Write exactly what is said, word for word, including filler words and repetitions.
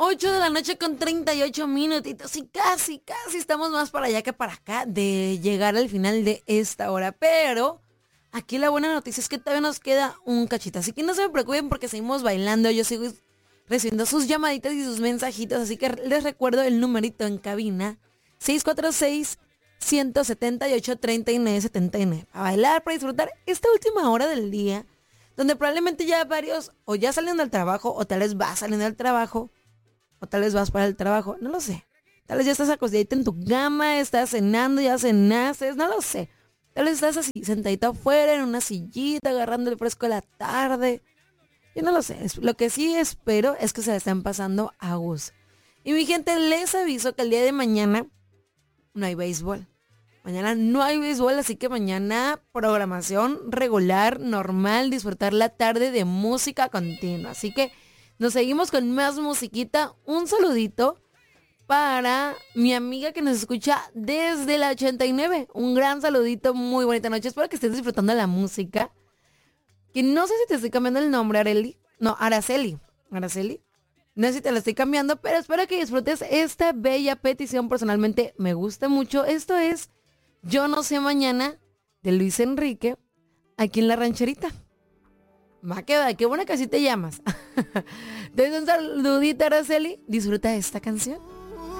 ocho de la noche con treinta y ocho minutitos y casi, casi estamos más para allá que para acá de llegar al final de esta hora. Pero aquí la buena noticia es que todavía nos queda un cachito. Así que no se me preocupen porque seguimos bailando. Yo sigo recibiendo sus llamaditas y sus mensajitos. Así que les recuerdo el numerito en cabina. seis cuatro seis, uno siete ocho, tres nueve siete nueve. A bailar, para disfrutar esta última hora del día. Donde probablemente ya varios o ya salen del trabajo o tal vez vas saliendo del trabajo. O tal vez vas para el trabajo, no lo sé. Tal vez ya estás acostadita en tu cama, estás cenando, ya cenaste, no lo sé. Tal vez estás así, sentadito afuera, en una sillita, agarrando el fresco de la tarde. Yo no lo sé. Lo que sí espero es que se la estén pasando a gusto. Y mi gente, les aviso que el día de mañana no hay béisbol. Mañana no hay béisbol, así que mañana programación regular, normal, disfrutar la tarde de música continua. Así que nos seguimos con más musiquita. Un saludito para mi amiga que nos escucha desde la ochenta y nueve. Un gran saludito, muy bonita noche. Espero que estés disfrutando de la música. Que no sé si te estoy cambiando el nombre, Areli. No, Araceli. Araceli. No sé si te la estoy cambiando, pero espero que disfrutes esta bella petición. Personalmente me gusta mucho. Esto es Yo no sé mañana de Luis Enrique, aquí en La Rancherita. Va que va, qué buena que así te llamas. Te doy un saludito, Araceli. Disfruta esta canción.